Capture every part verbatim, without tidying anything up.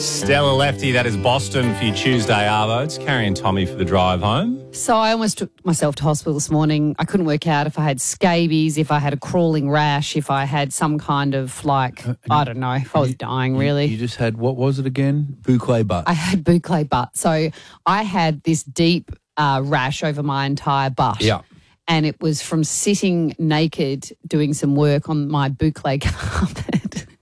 Stella Lefty, that is Boston for your Tuesday arvo. It's Carrie and Tommy for the drive home. So I almost took myself to hospital this morning. I couldn't work out if I had scabies, if I had a crawling rash, if I had some kind of like, uh, I don't know, if I was you, dying really. You, you just had, what was it again? Boucle butt. I had boucle butt. So I had this deep uh, rash over my entire butt. Yeah. And it was from sitting naked doing some work on my boucle carpet.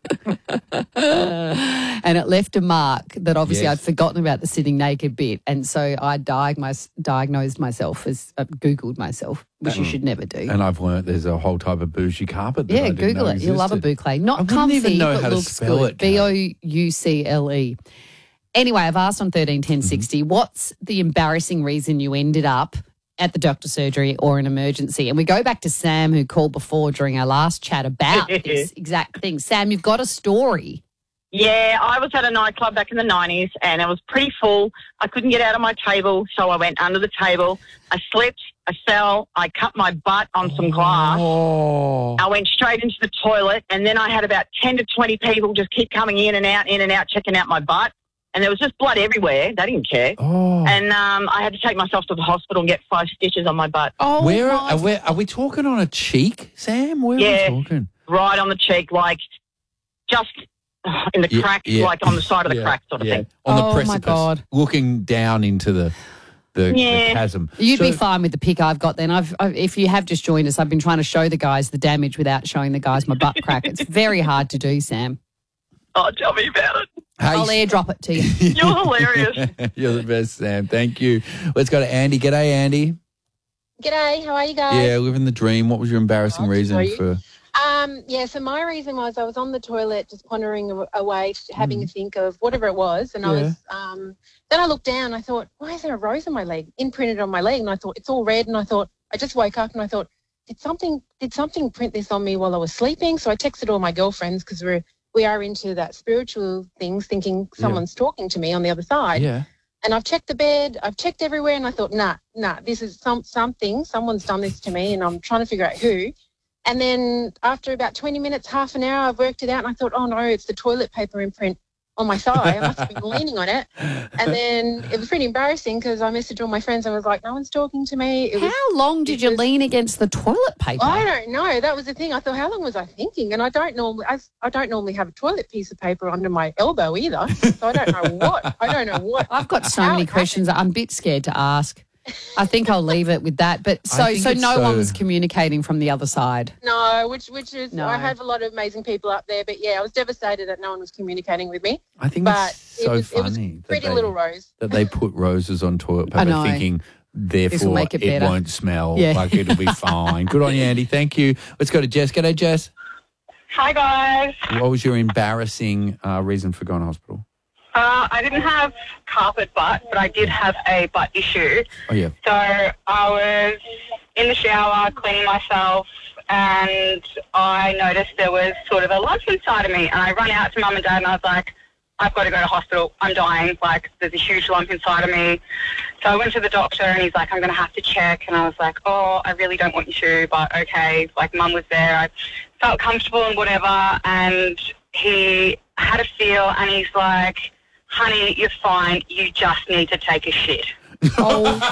And it left a mark that obviously Yes. I'd forgotten about the sitting naked bit. And so I diagnosed, diagnosed myself as, uh, Googled myself, which you should never do. And I've learnt there's a whole type of bougie carpet that Yeah, I didn't Google know it. You'll love a existed. boucle. Not I wouldn't comfy, even know but how to looks spell good. it, B O U C L E. Anyway, I've asked on thirteen ten sixty, Mm-hmm. what's the embarrassing reason you ended up at the doctor's surgery or an emergency? And we go back to Sam, who called before during our last chat about this exact thing. Sam, you've got a story. Yeah, I was at a nightclub back in the nineties and it was pretty full. I couldn't get out of my table, so I went under the table. I slipped, I fell, I cut my butt on some glass. Oh. I went straight into the toilet, and then I had about ten to twenty people just keep coming in and out, in and out, checking out my butt. And there was just blood everywhere. They didn't care. Oh. And um, I had to take myself to the hospital and get five stitches on my butt. Oh, Where my are, where, are we talking on a cheek, Sam? Where Yeah. are we talking? Right on the cheek, like just in the Yeah, crack, yeah. like on the side of the Yeah, crack sort of yeah. thing. On the Oh, my precipice. God. Looking down into the, the, Yeah. the chasm. You'd So- be fine with the pic I've got then. I've, I've, if you have just joined us, I've been trying to show the guys the damage without showing the guys my butt crack. It's very hard to do, Sam. Oh, tell me about it. Hey, I'll airdrop it to you. You're hilarious. You're the best, Sam. Thank you. Let's go to Andy. G'day, Andy. G'day, how are you guys? Yeah, living the dream. What was your embarrassing Oh, reason sorry. for... Um, yeah, so my reason was I was on the toilet just pondering a- away, having a think of whatever it was, and I Yeah. was, um, then I looked down, I thought, why is there a rose on my leg, imprinted on my leg? And I thought, it's all red, and I thought, I just woke up and I thought, did something, did something print this on me while I was sleeping? So I texted all my girlfriends because we're, we are into that spiritual things, thinking someone's talking to me on the other side. Yeah. And I've checked the bed, I've checked everywhere, and I thought, nah, nah, this is some something, someone's done this to me, and I'm trying to figure out who. And then after about twenty minutes, half an hour, I've worked it out, and I thought, oh, no, it's the toilet paper imprint on my thigh. I must have been leaning on it. And then it was pretty embarrassing because I messaged all my friends and was like, no one's talking to me. It was, How long did it you was- lean against the toilet paper? I don't know. That was the thing. I thought, how long was I thinking? And I don't normally, I, I don't normally have a toilet piece of paper under my elbow either. So I don't know what. I don't know what. I've got so how many it questions. I'm a bit scared to ask. I think I'll leave it with that. But so, think so it's no so- one was communicating from the other side. No, which which is No. I have a lot of amazing people up there, but yeah, I was devastated that no one was communicating with me. I think But it's it so was, it was funny that, pretty they, little rose. that they put roses on toilet paper I know. thinking, therefore, make it it, better. won't smell. Yeah. Like, it'll be fine. Good on you, Andy. Thank you. Let's go to Jess. G'day, Jess. Hi, guys. What was your embarrassing uh, reason for going to hospital? Uh, I didn't have carpet butt, but I did have a butt issue. Oh, yeah. So I was in the shower cleaning myself, and I noticed there was sort of a lump inside of me. And I run out to mum and dad, and I was like, I've got to go to hospital. I'm dying. Like, there's a huge lump inside of me. So I went to the doctor, and he's like, I'm going to have to check. And I was like, oh, I really don't want you to, but okay. Like, mum was there. I felt comfortable and whatever. And he had a feel, and he's like, honey, you're fine. You just need to take a shit. Oh